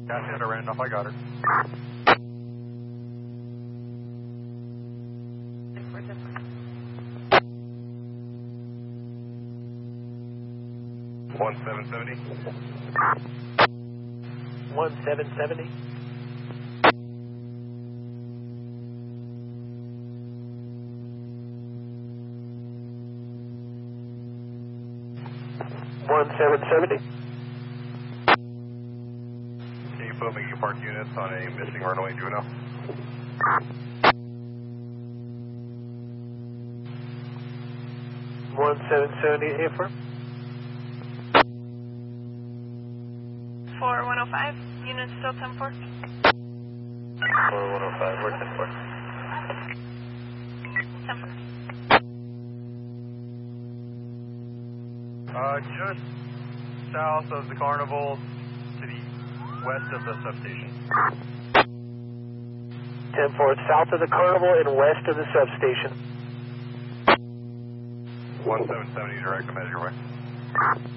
Got hit, I ran off, I got her. One 770. 1770. Can you put me park units on a missing runaway juvenile? One 770 here for 4105, unit still 10-4. 4105, we're 10-4. 10-4. Just south of the carnival to the west of the substation. 10-4, south of the carnival and west of the substation. 1770 direct, I'm headed your way.